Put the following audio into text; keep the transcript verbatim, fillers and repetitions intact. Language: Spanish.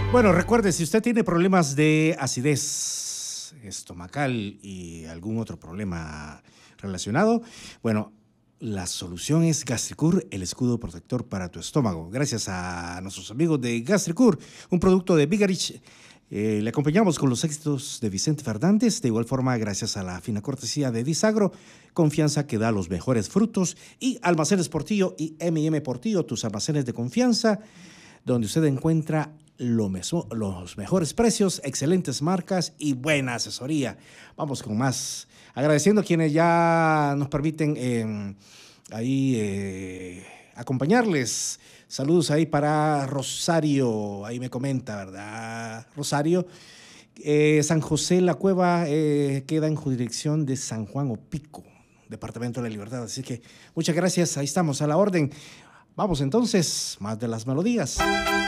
Bueno, recuerde, si usted tiene problemas de acidez estomacal y algún otro problema relacionado, bueno, la solución es Gastricur, el escudo protector para tu estómago. Gracias a nuestros amigos de Gastricur, un producto de Bigarich. Eh, le acompañamos con los éxitos de Vicente Fernández. De igual forma, gracias a la fina cortesía de Disagro, confianza que da los mejores frutos. Y Almacenes Portillo y eme y eme Portillo, tus almacenes de confianza, donde usted encuentra lo meso, los mejores precios, excelentes marcas y buena asesoría. Vamos con más. Agradeciendo a quienes ya nos permiten eh, ahí eh, acompañarles. Saludos ahí para Rosario, ahí me comenta, ¿verdad? Rosario. Eh, San José La Cueva eh, queda en jurisdicción de San Juan Opico, Departamento de la Libertad. Así que muchas gracias, ahí estamos a la orden. Vamos entonces, más de las melodías.